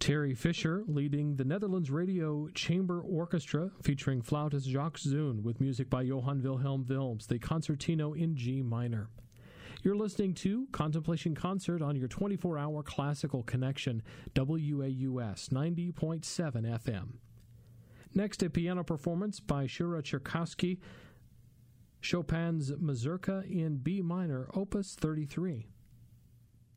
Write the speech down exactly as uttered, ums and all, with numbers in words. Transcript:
Terry Fisher leading the Netherlands Radio Chamber Orchestra featuring flautist Jacques Zoon with music by Johann Wilhelm Wilms, the Concertino in G minor. You're listening to Contemplation Concert on your twenty-four hour classical connection, W A U S ninety point seven F M. Next, a piano performance by Shura Cherkasky, Chopin's Mazurka in B minor, Opus thirty-three.